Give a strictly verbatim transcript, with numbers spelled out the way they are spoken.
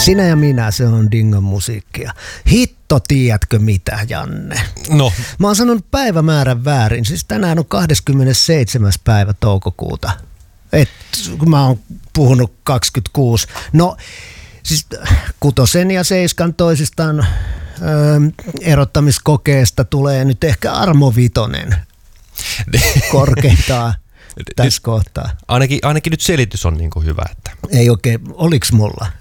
Sinä ja minä, se on Dingon musiikkia. Hitto, tiedätkö mitä, Janne? No. Mä oon sanonut päivämäärän väärin. Siis tänään on kahdeskymmenesseitsemäs päivä toukokuuta. Et, kun mä oon puhunut kaksikymmentäkuusi. No, siis kutosen ja seiskan toisistaan öö, erottamiskokeesta tulee nyt ehkä Armo Vitonen korkeintaan tässä kohtaa. Ainakin, ainakin nyt selitys on niin kuin hyvä. Että. Ei oikein, oliks mulla?